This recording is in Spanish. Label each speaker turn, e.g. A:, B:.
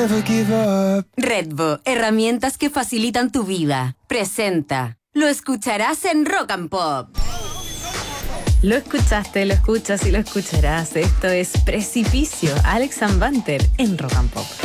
A: never give up.
B: Redbo, herramientas que facilitan tu vida. Presenta. Lo escucharás en Rock and Pop.
C: Lo escuchaste, lo escuchas y lo escucharás. Esto es Precipicio, Alex and Banter en Rock and Pop.